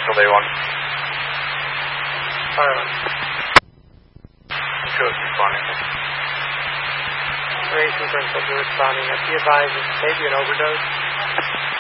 Central Day 1. Harlan. Coast responding. Racing Principal 2 responding. Be advised, this may be an overdose.